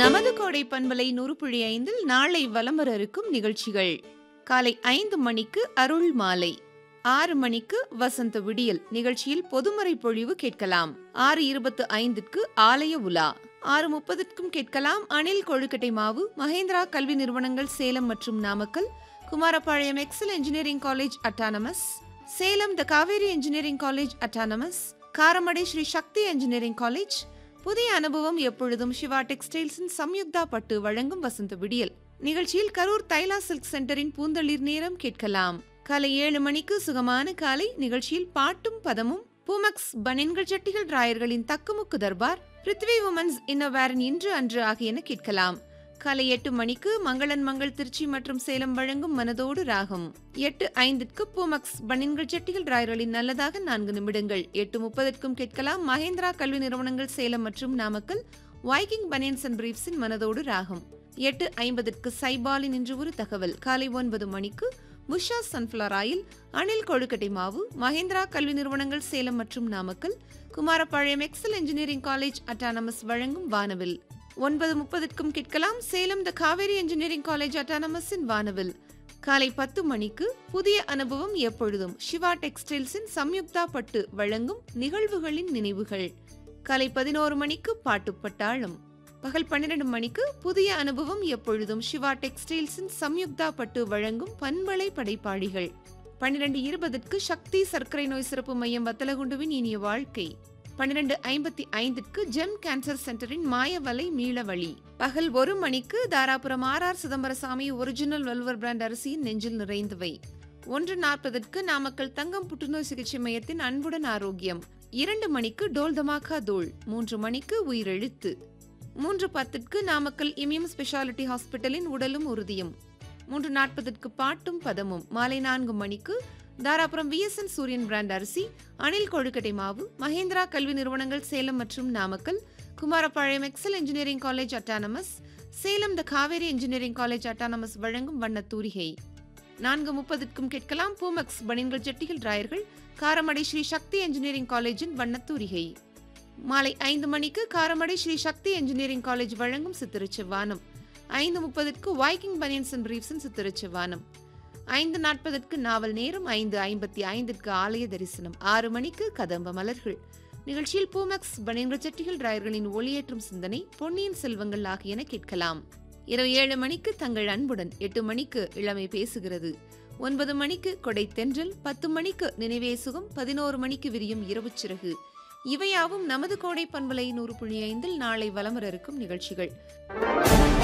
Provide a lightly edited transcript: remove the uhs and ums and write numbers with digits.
நமது கோடை பண்பலை 100.5 நாளை வலம் வர இருக்கும் நிகழ்ச்சிகள். காலை 5 மணிக்கு அருள் மாலை, 6 மணிக்கு வசந்த விடியல் நிகழ்ச்சியில் பொதுமறை பொழிவு கேட்கலாம். 6:25க்கு ஆலய உலா, 6:30க்கும் கேட்கலாம் அணில் கொழுக்கட்டை மாவு, மகேந்திரா கல்வி நிறுவனங்கள் சேலம் மற்றும் Namakkal, Kumarapalayam XL engineering college autonomous, Salem த Kaveri engineering college autonomous, Karamadai Sri சக்தி இன்ஜினியரிங் காலேஜ். புதிய அனுபவம் எப்பொழுதும் சிவா டெக்ஸ்டைல்ஸின் சம்யுக்தா பட்டு வழங்கும் வசந்த விடியல் நிகழ்ச்சியில் கரூர் தைலா சில்க் சென்டரின் பூந்தளிர் நேரம் கேட்கலாம். காலை 7 மணிக்கு சுகமான காலை நிகழ்ச்சியில் பாட்டும் பதமும், பூமக்ஸ் பனின்கள் ஜட்டிகள் ராயர்களின் தக்குமுக்கு தர்பார், பிருத்வி உமன்ஸ் இன்னோவேரின் இன்று அன்று ஆகியன கேட்கலாம். காலை 8 மணிக்கு மங்களன் மங்கள் திருச்சி மற்றும் சேலம் வழங்கும் மனதோடு ராகம். 8:05க்கு பூமக்ஸ் பனின்கள் ஜட்டிகள் ராயர்களின் நல்லதாக 4 நிமிடங்கள். 8:30க்கும் கேட்கலாம் மகேந்திரா கல்வி நிறுவனங்கள் சேலம் மற்றும் நாமக்கல், வைக்கிங் பனியன்ஸ் அண்ட் பிரீஃப்ஸின் மனதோடு ராகம். 8:50க்கு சைபாலின் இன்று ஒரு தகவல். காலை 9 மணிக்கு முஷா சன்ஃபிளவர் ஆயில், அணில் கொழுக்கட்டை மாவு, மகேந்திரா கல்வி நிறுவனங்கள் சேலம் மற்றும் Namakkal, Kumarapalayam XL engineering college autonomous வழங்கும் வானவில். 9:30க்கும் கேட்கலாம் சேலம் த காவேரி இன்ஜினியரிங் காலேஜ் அட்டானமஸின் வானவில். காலை 10 மணிக்கு புதிய அனுபவம் எப்பொழுதும் சிவா டெக்ஸ்டைல்ஸின் சம்யுக்தா பட்டு வழங்கும் நிகழ்வுகளின் நினைவுகள். காலை 11 மணிக்கு பாட்டு பட்டாளம். பகல் 12 மணிக்கு புதிய அனுபவம் எப்பொழுதும் சிவா டெக்ஸ்டைல்ஸின் சம்யுக்தா பட்டு வழங்கும் பண்பலை படைப்பாளிகள். 12:20க்கு சக்தி சர்க்கரை நோய் சிறப்பு மையம் வத்தலகுண்டுவின் இனிய வாழ்க்கை. 12:55க்கு ஜெம் கேன்சர் சென்டரின் மாயவலை மீளவழி. பகல் 1 மணிக்கு Dharapuram R Chidambarasamy original வெல்வர் brand அரிசியின் நெஞ்சில் நிறைந்தவை. 1:40க்கு நாமக்கல் தங்கம் புற்றுநோய் சிகிச்சை மையத்தின் அன்புடன் ஆரோக்கியம். 2 மணிக்கு டோல் தமாக்கா தோல். 3 மணிக்கு உயிரெழுத்து. 3:10க்கு நாமக்கல் இமியம் ஸ்பெஷாலிட்டி ஹாஸ்பிட்டலின் உடலும் உறுதியும். 3:40க்கு பாட்டும் பதமும். மாலை 4 மணிக்கு தாராபுரம் VSN சூரியன் பிராண்ட் அரிசி, அணில் கொழுக்கட்டை மாவு, மகேந்திரா கல்வி நிறுவனங்கள் சேலம் மற்றும் Namakkal, Kumarapalayam XL engineering college autonomous, Salem த காவேரி இன்ஜினியரிங் காலேஜ் அட்டானமஸ் வழங்கும் வண்ணத்தூரிகை. 4:30க்கும் கேட்கலாம் பூமக்ஸ் பனின்கள் ஜட்டிகள் ராயர்கள், காரமடை ஸ்ரீ சக்தி இன்ஜினியரிங் காலேஜின் வண்ணத்தூரிகை. மாலை 5 மணிக்கு காரமடை ஸ்ரீ சக்தி இன்ஜினியரிங் காலேஜ் வழங்கும் சித்திரச்சு வானம். 5:30க்கு வைக்கிங் பனியன்ஸ் அண்ட் பிரீஃப்ஸின் சித்திரச்சு வானம். 5:40க்கு நாவல் நேரம். 5:55க்கு ஆலய தரிசனம். 6 மணிக்கு கதம்ப மலர்கள் நிகழ்ச்சியில் பூமக்ஸ் பனியன்கள் ஜட்டிகள் ராயர்களின் ஒளியேற்றும் சிந்தனை, பொன்னியின் செல்வங்கள் ஆகியன கேட்கலாம். இரவு 7 மணிக்கு தங்கள் அன்புடன். 8 மணிக்கு இளமை பேசுகிறது. 9 மணிக்கு கொடை தென்றல். 10 மணிக்கு நினைவே சுகம். 11 மணிக்கு விரியும் இரவு சிறகு. இவையாவும் நமது கோடை பண்பலை 100.5 நாளை வலம் வர இருக்கும் நிகழ்ச்சிகள்.